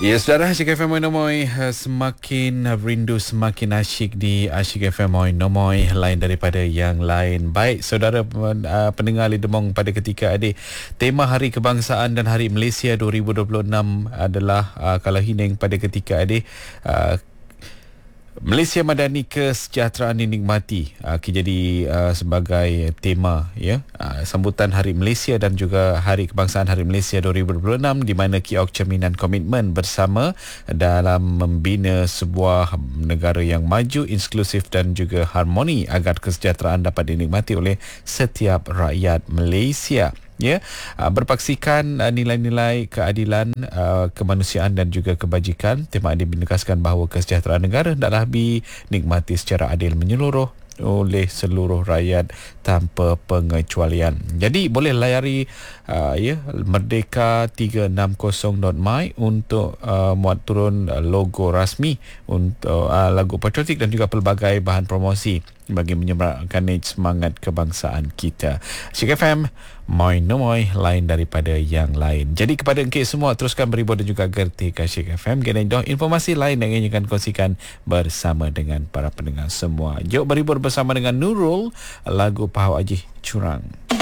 Ya, saudara, Asyik FM Moy semakin rindu, semakin asyik di Asyik FM Moy lain daripada yang lain. Baik, saudara pendengar Lidemong, pada ketika adik, tema Hari Kebangsaan dan Hari Malaysia 2026 adalah kalau hining pada ketika adik, Malaysia Madani Kesejahteraan Dinikmati jadi sebagai tema ya, sambutan Hari Malaysia dan juga Hari Kebangsaan Hari Malaysia 2026, di mana KIOK cerminan komitmen bersama dalam membina sebuah negara yang maju, inklusif dan juga harmoni agar kesejahteraan dapat dinikmati oleh setiap rakyat Malaysia. Ya, berpaksikan nilai-nilai keadilan, kemanusiaan dan juga kebajikan. Tema ini menegaskan bahawa kesejahteraan negara hendaklah dinikmati secara adil menyeluruh oleh seluruh rakyat tanpa pengecualian. Jadi boleh layari merdeka360.my untuk muat turun logo rasmi untuk lagu patriotik dan juga pelbagai bahan promosi bagi menyemarakkan semangat kebangsaan kita. Asyik FM Moy lain daripada yang lain. Jadi kepada engkau semua, teruskan beribu dan juga gerti ke Asyik FM. Genendoh informasi lain yang ingin akan kongsikan bersama dengan para pendengar semua. Jom beribur bersama dengan Nurul, lagu Pahau Aji Curang.